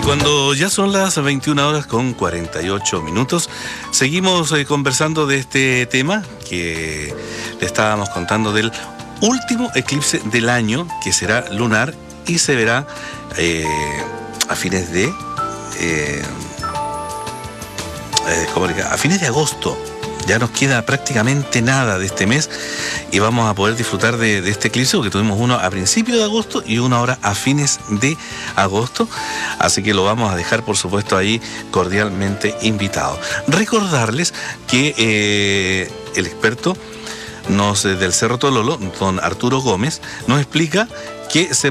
Cuando ya son las 21 horas con 48 minutos, seguimos conversando de este tema que le estábamos contando del último eclipse del año, que será lunar y se verá a fines de agosto. Ya nos queda prácticamente nada de este mes y vamos a poder disfrutar de este eclipse, porque tuvimos uno a principios de agosto y uno ahora a fines de agosto. Así que lo vamos a dejar, por supuesto, ahí cordialmente invitado. Recordarles que el experto del Cerro Tololo, don Arturo Gómez, nos explica que se